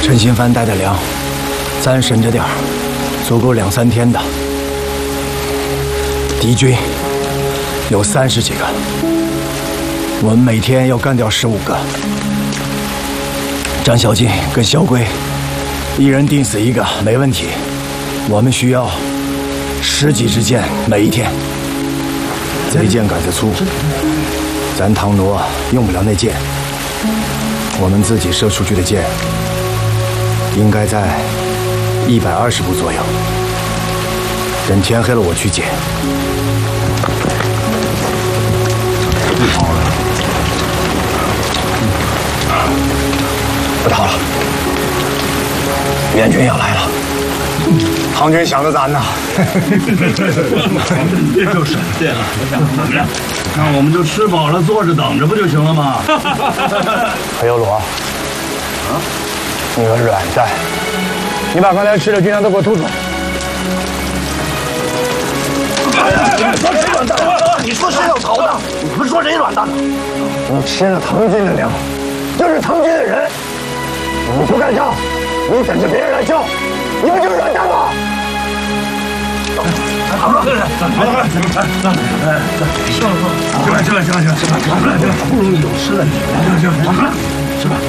陈新帆带的粮，咱省着点儿，足够2、3天的。敌军有30几个，我们每天要干掉15个。张小静跟小贵，一人钉死1个没问题。我们需要10几支箭，每一天。贼箭杆子粗，咱唐奴用不了那箭。我们自己射出去的箭，应该在120步左右。等天黑了，我去捡。不逃了，援军要来了。唐军想着咱呢。 就是对了，那我们就吃饱了，坐着等着不就行了吗？ 还有罗，你和阮在，你把刚才吃的军粮都给我吐出来。 谁软蛋了？你说谁要逃的？你不是说谁软蛋了？ 你吃了唐军的粮，就是唐军的人。你不干仗，你等着别人来叫，你不就是软蛋吗？ 好了，行了，不容易有吃了，行，吃吧。